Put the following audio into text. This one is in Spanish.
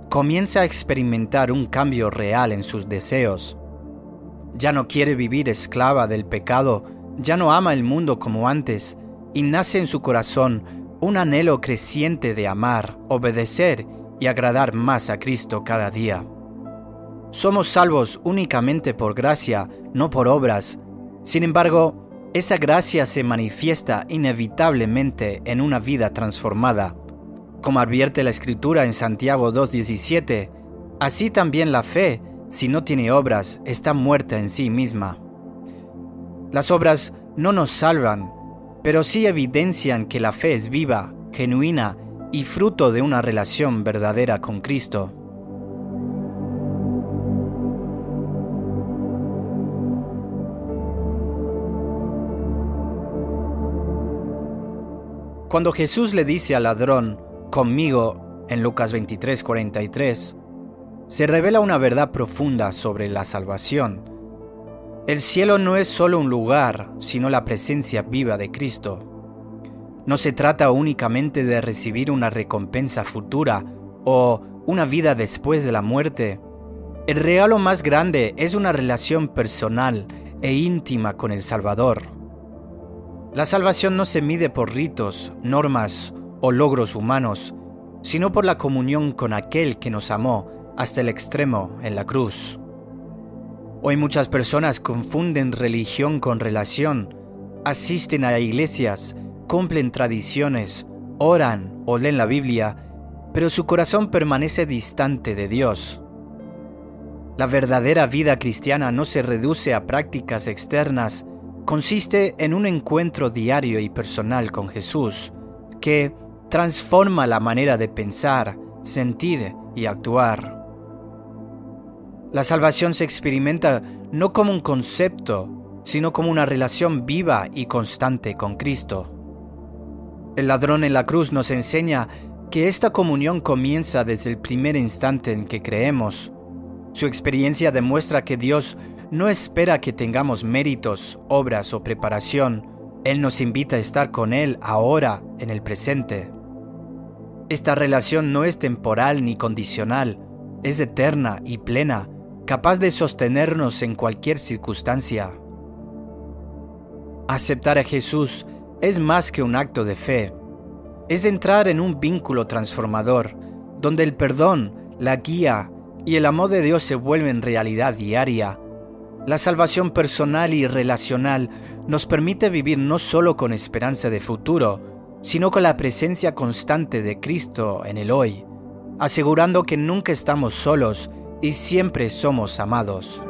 comienza a experimentar un cambio real en sus deseos. Ya no quiere vivir esclava del pecado, ya no ama el mundo como antes, y nace en su corazón un anhelo creciente de amar, obedecer y agradar más a Cristo cada día. Somos salvos únicamente por gracia, no por obras. Sin embargo, esa gracia se manifiesta inevitablemente en una vida transformada. Como advierte la Escritura en Santiago 2:17, así también la fe, si no tiene obras, está muerta en sí misma. Las obras no nos salvan, pero sí evidencian que la fe es viva, genuina y fruto de una relación verdadera con Cristo. Cuando Jesús le dice al ladrón, conmigo, en Lucas 23:43, se revela una verdad profunda sobre la salvación. El cielo no es solo un lugar, sino la presencia viva de Cristo. No se trata únicamente de recibir una recompensa futura o una vida después de la muerte. El regalo más grande es una relación personal e íntima con el Salvador. La salvación no se mide por ritos, normas o logros humanos, sino por la comunión con aquel que nos amó hasta el extremo en la cruz. Hoy muchas personas confunden religión con relación, asisten a iglesias, cumplen tradiciones, oran o leen la Biblia, pero su corazón permanece distante de Dios. La verdadera vida cristiana no se reduce a prácticas externas, consiste en un encuentro diario y personal con Jesús, que transforma la manera de pensar, sentir y actuar. La salvación se experimenta no como un concepto, sino como una relación viva y constante con Cristo. El ladrón en la cruz nos enseña que esta comunión comienza desde el primer instante en que creemos. Su experiencia demuestra que Dios no espera que tengamos méritos, obras o preparación. Él nos invita a estar con Él ahora, en el presente. Esta relación no es temporal ni condicional, es eterna y plena, capaz de sostenernos en cualquier circunstancia. Aceptar a Jesús es más que un acto de fe. Es entrar en un vínculo transformador, donde el perdón, la guía y el amor de Dios se vuelven realidad diaria. La salvación personal y relacional nos permite vivir no solo con esperanza de futuro, sino con la presencia constante de Cristo en el hoy, asegurando que nunca estamos solos y siempre somos amados.